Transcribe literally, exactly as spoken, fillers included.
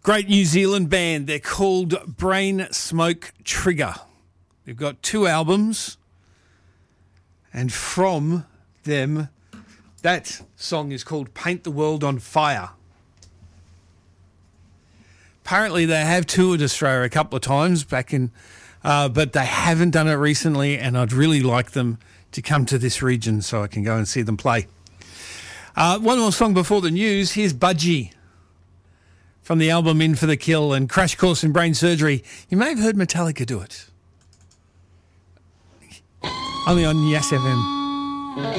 Great New Zealand band. They're called Brain Smoke Trigger. They've got two albums, and from them, that song is called Paint the World on Fire. Apparently they have toured Australia a couple of times back in, uh, but they haven't done it recently, and I'd really like them to come to this region so I can go and see them play. Uh, one more song before the news. Here's Budgie from the album In for the Kill and Crash Course in Brain Surgery. You may have heard Metallica do it. Only on Yes F M.